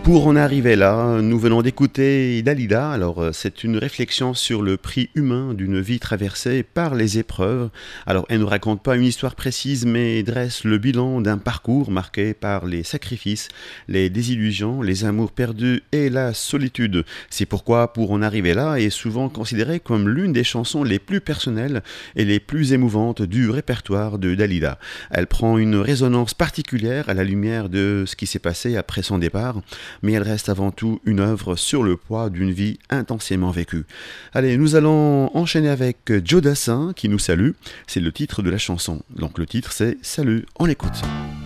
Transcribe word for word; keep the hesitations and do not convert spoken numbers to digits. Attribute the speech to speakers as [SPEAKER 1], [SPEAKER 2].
[SPEAKER 1] Pour en arriver là, nous venons d'écouter Dalida. Alors, euh, c'est une réflexion sur le prix humain d'une vie traversée par les épreuves. Alors, elle ne raconte pas une histoire précise, mais dresse le bilan d'un parcours marqué par les sacrifices, les désillusions, les amours perdus et la solitude. C'est pourquoi Pour en arriver là est souvent considérée comme l'une des chansons les plus personnelles et les plus émouvantes du répertoire de Dalida. Elle prend une résonance particulière à la lumière de ce qui s'est passé après son départ, mais elle reste avant tout une œuvre sur le poids d'une vie intensément vécue. Allez, nous allons enchaîner avec Joe Dassin qui nous salue. C'est le titre de la chanson. Donc le titre c'est Salut, on l'écoute.